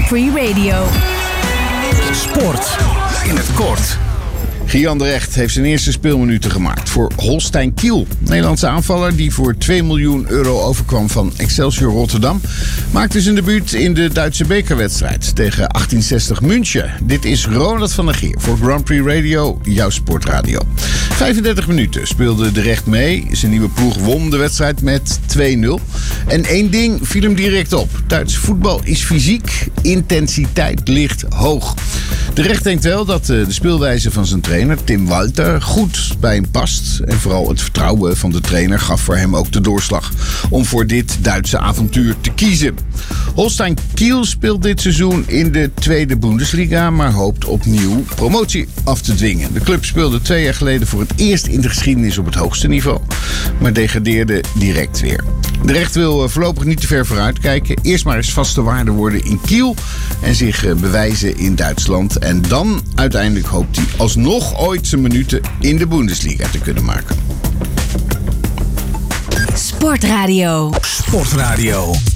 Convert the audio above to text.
Prix Radio. Sport in het kort. Gian de Recht heeft zijn eerste speelminuten gemaakt voor Holstein Kiel. Nederlandse aanvaller die voor 2 miljoen euro overkwam van Excelsior Rotterdam, maakte zijn debuut in de Duitse bekerwedstrijd tegen 1860 München. Dit is Ronald van der Geer voor Grand Prix Radio, jouw sportradio. 35 minuten speelde de Recht mee. Zijn nieuwe ploeg won de wedstrijd met 2-0. En één ding viel hem direct op. Duits voetbal is fysiek, intensiteit ligt hoog. De Recht denkt wel dat de speelwijze van zijn trainer Tim Walter goed bij hem past. En vooral het vertrouwen van de trainer gaf voor hem ook de doorslag om voor dit Duitse avontuur te kiezen. Holstein Kiel speelt dit seizoen in de tweede Bundesliga, maar hoopt opnieuw promotie af te dwingen. De club speelde 2 jaar geleden voor het eerst in de geschiedenis op het hoogste niveau, maar degradeerde direct weer. De Recht wil voorlopig niet te ver vooruit kijken. Eerst maar eens vaste waarde worden in Kiel en zich bewijzen in Duitsland. En dan uiteindelijk hoopt hij alsnog ooit zijn minuten in de Bundesliga te kunnen maken. Sportradio. Sportradio.